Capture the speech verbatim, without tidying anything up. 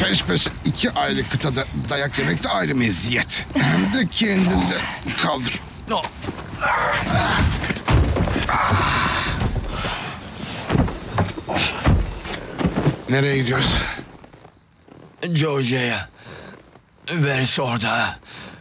Peş peşe iki ayrı kıtada dayak yemek de ayrı meziyet. Hem de kendinde kaldır. No. Nereye gidiyoruz? Georgia'ya. Veris orada.